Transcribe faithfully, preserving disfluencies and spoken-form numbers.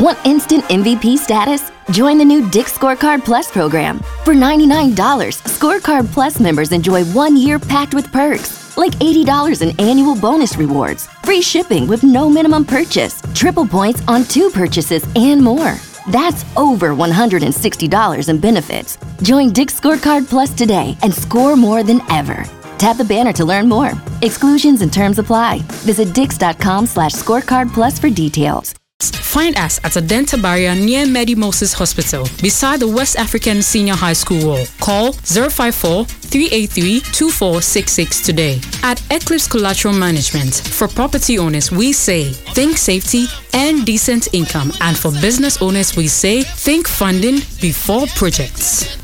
Want instant M V P status? Join the new Dick's Scorecard Plus program. For ninety-nine dollars, Scorecard Plus members enjoy one year packed with perks, like eighty dollars in annual bonus rewards, free shipping with no minimum purchase, triple points on two purchases, and more. That's over one hundred sixty dollars in benefits. Join Dick's Scorecard Plus today and score more than ever. Tap the banner to learn more. Exclusions and terms apply. Visit dix.com slash scorecard plus for details. Find us at a dental barrier near Medi Moses Hospital, beside the West African Senior High School wall. Call zero five four, three eight three, two four six six today. At Eclipse Collateral Management, for property owners, we say, think safety and decent income. And for business owners, we say, think funding before projects.